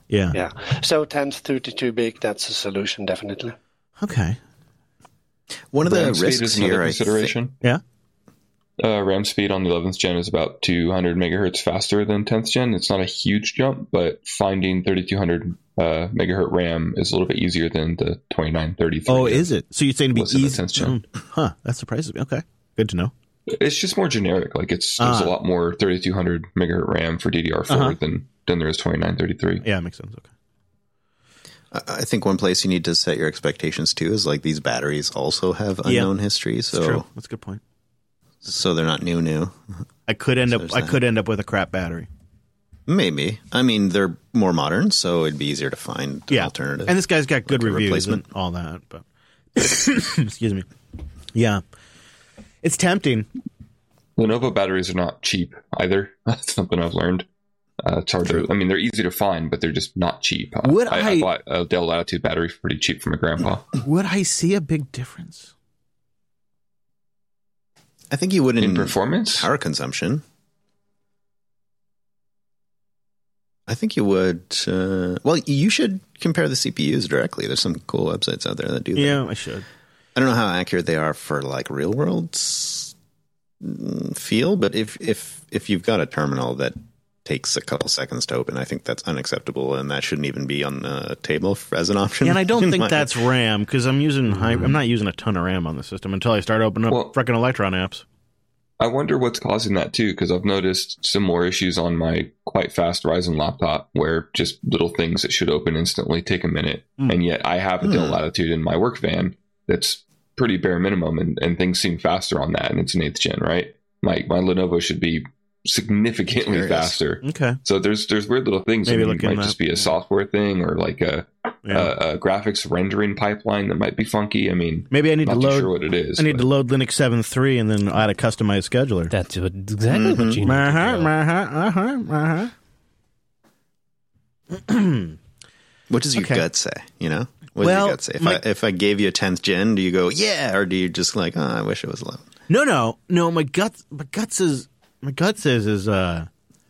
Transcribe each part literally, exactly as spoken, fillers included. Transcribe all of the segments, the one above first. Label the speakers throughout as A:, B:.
A: Yeah.
B: Yeah. So ten thirty-two big, that's a solution, definitely.
A: Okay.
C: One of the
D: RAM speed
C: risks
D: is another
C: here, I
D: consideration.
C: think,
A: Yeah.
D: Uh, RAM speed on the eleventh gen is about two hundred megahertz faster than tenth gen. It's not a huge jump, but finding thirty-two hundred uh, megahertz RAM is a little bit easier than the twenty-nine thirty-three.
A: Oh, is it? So you're saying to be
D: Listen to
A: easy?
D: tenth gen.
A: Huh. That surprises me. Okay. Good to know.
D: It's just more generic. Like it's there's
A: Ah.
D: a lot more thirty-two hundred megahertz RAM for D D R four
A: Uh-huh.
D: than than there is twenty-nine thirty-three.
A: Yeah, it makes sense. Okay.
C: I I think one place you need to set your expectations too is like these batteries also have
A: Yeah.
C: unknown history,
A: That's
C: so
A: true. That's a good point.
C: so they're not new new.
A: I could end
C: So
A: up.
C: there's
A: I
C: that.
A: could end up with a crap battery.
C: Maybe. I mean, they're more modern, so it'd be easier to find an
A: Yeah.
C: alternative.
A: And this guy's got good
C: Like a
A: reviews
C: replacement.
A: and all that. But excuse me. Yeah, it's tempting.
D: Lenovo batteries are not cheap either. That's something I've learned. Uh, it's hard
C: True.
D: to. I mean, they're easy to find, but they're just not cheap. Uh,
A: Would
D: I,
A: I-
D: I bought a Dell Latitude battery for pretty cheap from my grandpa.
A: Would I see a big difference?
C: I think you would in,
D: In performance,
C: power consumption. I think you would. Uh, well, you should compare the C P Us directly. There's some cool websites out there that do that.
A: Yeah, I should.
C: I don't know how accurate they are for like real world s- mm, feel, but if if if you've got a terminal that takes a couple seconds to open, I think that's unacceptable, and that shouldn't even be on the table f- as an option.
A: Yeah, and I don't
C: in
A: think
C: my-
A: that's RAM because I'm using. High, I'm not using a ton of RAM on the system until I start opening up
D: Well-
A: frickin' Electron apps.
D: I wonder what's causing that too, because I've noticed similar issues on my quite fast Ryzen laptop where just little things that should open instantly take a minute.
A: Mm.
D: And yet I have a Dell
C: Hmm.
D: Latitude in my work van that's pretty bare minimum, and, and things seem faster on that. And it's an eighth gen, right? My, my Lenovo should be significantly
C: Curious.
D: faster.
A: Okay.
D: So there's there's weird little things.
A: Maybe
D: I mean,
A: look
D: it might
A: into
D: just
A: that.
D: be a software thing or like a,
A: Yeah.
D: a, a graphics rendering pipeline that might be funky. I mean,
A: Maybe I need
D: not
A: to
D: too
A: load.
D: sure what it is.
A: I need
D: but-
A: to load Linux seven point three and then add a customized scheduler.
E: That's what, exactly what you need
A: Uh-huh,
E: to do.
A: uh-huh, uh-huh.
C: What does your
A: Okay.
C: gut say? You know, what
A: Well,
C: does your gut say? If
A: my-
C: I if I gave you a tenth gen, do you go yeah, or do you just like oh, I wish it was eleven?
A: No, no, no. My gut, my gut says, my gut says is, uh,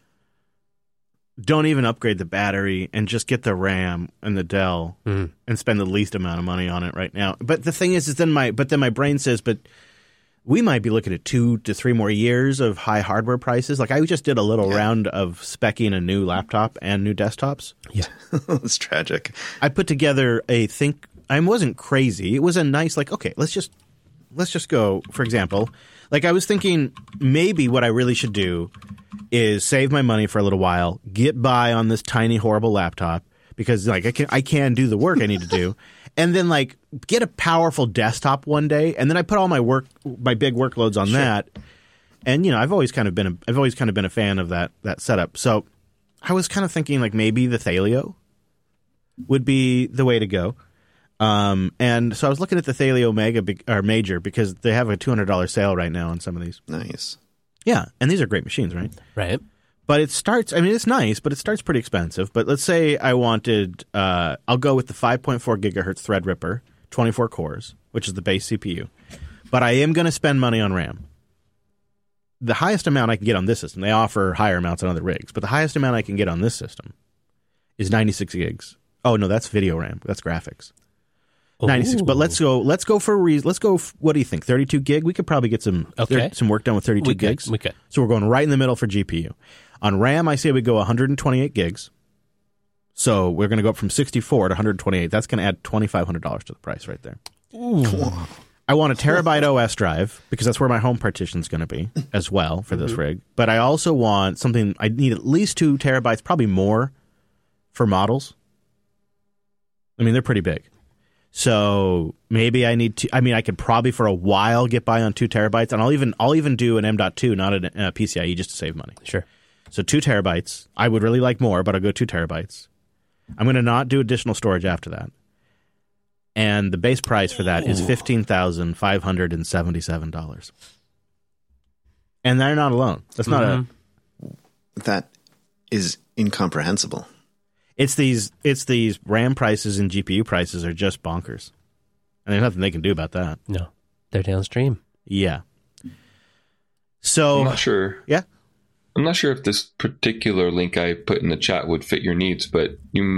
A: don't even upgrade the battery and just get the RAM and the Dell
E: Mhm.
A: and spend the least amount of money on it right now. But the thing is, is then my, but then my brain says, but we might be looking at two to three more years of high hardware prices. Like I just did a little
C: Yeah.
A: round of speccing a new laptop and new desktops.
C: It's tragic.
A: I put together a think. I wasn't crazy. It was a nice like. Okay, let's just let's just go. For example, like I was thinking maybe what I really should do is save my money for a little while, get by on this tiny horrible laptop because like I can I can do the work I need to do, and then like get a powerful desktop one day, and then I put all my work my big workloads on that. And you know I've always kind of been a, I've always kind of been a fan of that that setup. So I was kind of thinking like maybe the Thalio would be the way to go. Um, and so I was looking at the Thalio Mega be- or Major because they have a two hundred dollars sale right now on some of these.
C: Nice.
A: Yeah, and these are great machines, right?
E: Right.
A: But it starts, I mean, it's nice, but it starts pretty expensive. But let's say I wanted, uh, I'll go with the five point four gigahertz Threadripper, twenty-four cores, which is the base C P U. But I am going to spend money on RAM. The highest amount I can get on this system, they offer higher amounts on other rigs, but the highest amount I can get on this system is ninety-six gigs. Oh, no, that's video RAM. That's graphics. ninety-six. But let's go, let's go for a reason. Let's go, f- what do you think? thirty-two gig? We could probably get some,
E: Okay.
A: thir- some work done with thirty-two
E: We could,
A: gigs.
E: we could.
A: So we're going right in the middle for G P U. On RAM, I say we go one hundred twenty-eight gigs. So we're going to go up from sixty-four to one hundred twenty-eight. That's going to add twenty-five hundred dollars to the price right there. I want a terabyte O S drive because that's where my home partition is going to be as well for this rig. But I also want something, I need at least two terabytes, probably more for models. I mean, they're pretty big. So maybe I need to, I mean, I could probably for a while get by on two terabytes, and I'll even, I'll even do an M dot two, not a uh, P C I E, just to save money.
E: Sure.
A: So two terabytes. I would really like more, but I'll go two terabytes. I'm going to not do additional storage after that. And the base price for that is fifteen thousand five hundred seventy-seven dollars. And they're not alone. That's not
E: Mm-hmm.
A: a,
C: That is incomprehensible.
A: it's these, it's these RAM prices and G P U prices are just bonkers. And there's nothing they can do about that.
E: No, they're downstream.
A: Yeah. So,
D: I'm not sure.
A: yeah.
D: I'm not sure if this particular link I put in the chat would fit your needs, but you